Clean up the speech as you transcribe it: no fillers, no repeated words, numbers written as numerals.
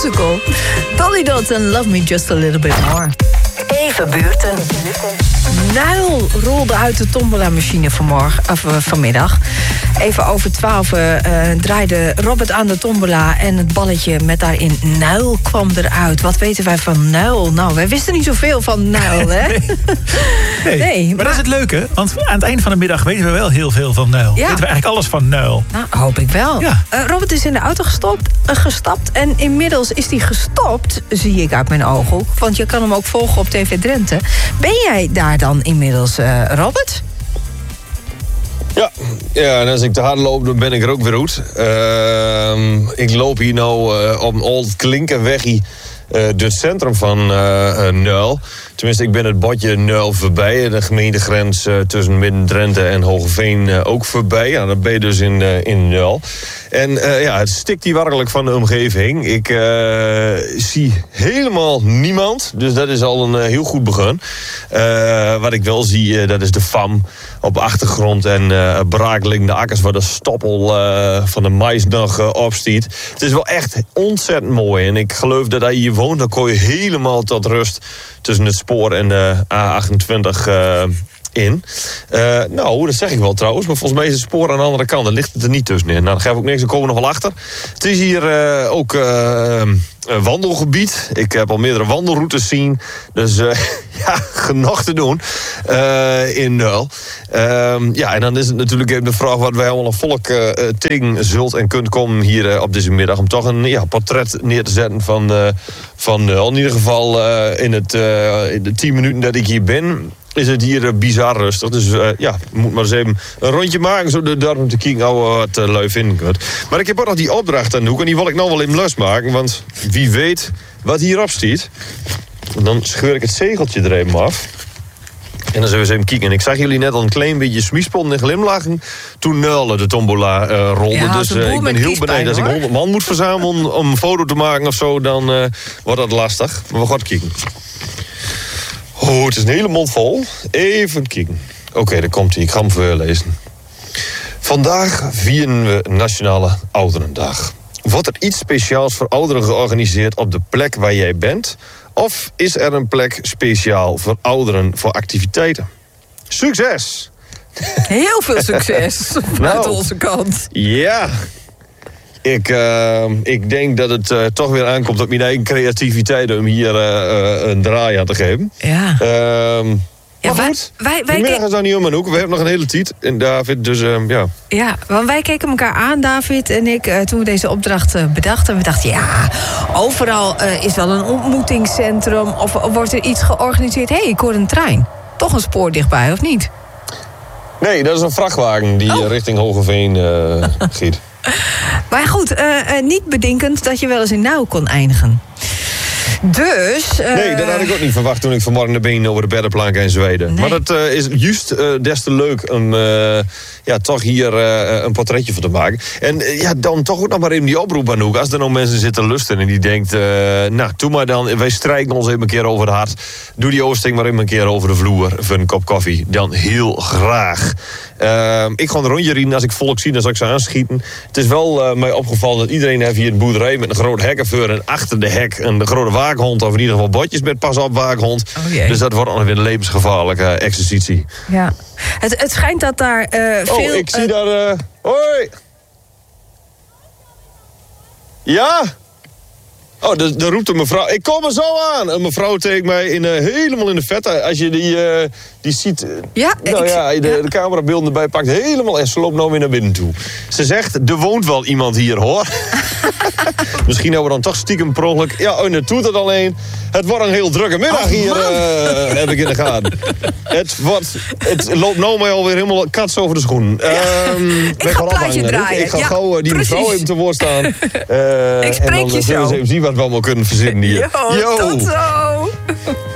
musical. Dolly Dots and Love Me Just a Little Bit More. Even buurten. Nuil rolde uit de tombola-machine vanmiddag. Even over 12 draaide Robert aan de tombola... en het balletje met daarin Nuil kwam eruit. Wat weten wij van Nuil? Nou, wij wisten niet zoveel van Nuil, hè? Nee, maar dat is het leuke. Want aan het eind van de middag weten we wel heel veel van Nuil. Ja. Weten we eigenlijk alles van Nuil. Nou, hoop ik wel. Ja. Robert is in de auto gestapt. En inmiddels is hij gestopt, zie ik uit mijn ooghoek. Want je kan hem ook volgen op TV Drenthe. Ben jij daar dan inmiddels, Robert? Ja, en als ik te hard loop, dan ben ik er ook weer uit. Ik loop hier nou op een oud Klinkenweggie door het centrum van Nuil. Tenminste, ik ben het bordje Nuil voorbij. De gemeentegrens tussen Midden-Drenthe en Hogeveen ook voorbij. Ja, dan ben je dus in Nuil. En het stikt hier werkelijk van de omgeving. Ik zie helemaal niemand. Dus dat is al een heel goed begin. Wat ik wel zie, dat is de FAM op de achtergrond. En brakeling de akkers waar de stoppel van de mais nog opstiet. Het is wel echt ontzettend mooi. En ik geloof dat als je hier woont, dan kon je helemaal tot rust tussen het spoor en de A28 in. Nou, dat zeg ik wel trouwens. Maar volgens mij is het spoor aan de andere kant. Dan ligt het er niet tussenin. Nou, dan geef ik niks. Dan komen we nog wel achter. Het is hier ook een wandelgebied. Ik heb al meerdere wandelroutes zien. Dus genoeg te doen in Nuil. En dan is het natuurlijk even de vraag wat wij allemaal een volk tegen zult en kunt komen hier op deze middag. Om toch een portret neer te zetten van Nuil. In ieder geval in de 10 minuten dat ik hier ben, is het hier bizar rustig. Dus moet maar eens even een rondje maken, zodat daarom te kijken wat lui vinden kunt. Maar ik heb ook nog die opdracht aan de hoek en die wil ik nou wel even losmaken, want wie weet wat hierop staat. Dan scheur ik het zegeltje er even af. En dan zullen we eens even kijken. En ik zag jullie net al een klein beetje smiespon en glimlachen toen Nuil de tombola rolde. Ja, dus ik ben heel benieuwd. Als ik 100 man moet verzamelen om een foto te maken of zo, dan wordt dat lastig. Maar we gaan kijken. Oh, het is een hele mond vol. Even kijken. Oké, daar komt hij. Ik ga hem voorlezen. Vandaag vieren we Nationale Ouderendag. Wordt er iets speciaals voor ouderen georganiseerd op de plek waar jij bent? Of is er een plek speciaal voor ouderen voor activiteiten? Succes! Heel veel succes vanuit onze kant. Ja. Ik denk dat het toch weer aankomt op mijn eigen creativiteit om hier een draai aan te geven. Ja. Maar goed, vanmiddag is dat niet om mijn hoek. We hebben nog een hele tijd. En David, dus ja. Ja, want wij keken elkaar aan, David en ik, toen we deze opdracht bedachten. We dachten, ja, overal is wel een ontmoetingscentrum. Of wordt er iets georganiseerd? Hé, ik hoor een trein. Toch een spoor dichtbij, of niet? Nee, dat is een vrachtwagen die richting Hogeveen giet. Maar goed, niet bedenkend dat je wel eens in Nuil kon eindigen. Dus... Nee, dat had ik ook niet verwacht toen ik vanmorgen de benen over de beddenplank in Zweden. Nee. Maar dat is juist des te leuk om toch hier een portretje van te maken. En dan toch ook nog maar even die oproep aan Hoek. Als er nou mensen zitten lusten en die denkt, doe maar dan, wij strijken ons even een keer over het hart. Doe die oosting maar even een keer over de vloer voor een kop koffie. Dan heel graag. Ik ga een rondje rijden. Als ik volk zie, dan zal ik ze aanschieten. Het is wel mij opgevallen dat iedereen heeft hier een boerderij met een groot hekkenvuur en achter de hek een grote waakhond, of in ieder geval botjes met pas op waakhond. Oh, dus dat wordt nog weer een levensgevaarlijke exercitie. Ja. Het schijnt dat daar veel... ik zie daar... hoi! Ja? Oh, daar roept een mevrouw. Ik kom er zo aan. Een mevrouw tegen mij helemaal in de vette. Als je die ziet... de camerabeelden erbij pakt. Helemaal. En ze loopt nou weer naar binnen toe. Ze zegt, er woont wel iemand hier, hoor. Misschien hebben we dan toch stiekem per ongeluk... Ja, en het doet het alleen. Het wordt een heel drukke middag hier, heb ik in de gaten. Het loopt nou mij alweer helemaal kats over de schoen. Ik ga een plaatje draaien. Ik ga gauw die mevrouw even te woord staan. Ik spreek je zo. En dan zullen we eens even zien wat we allemaal kunnen verzinnen hier. Yo. Tot zo.